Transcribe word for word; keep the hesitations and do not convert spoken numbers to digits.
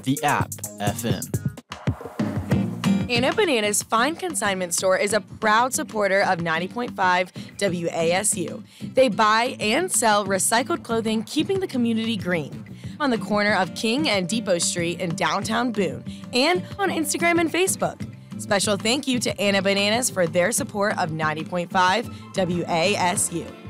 the app F M. Anna Banana's Fine Consignment Store is a proud supporter of ninety point five W A S U. They buy and sell recycled clothing, keeping the community green. On the corner of King and Depot Street in downtown Boone, and on Instagram and Facebook. Special thank you to Anna Bananas for their support of ninety point five W A S U.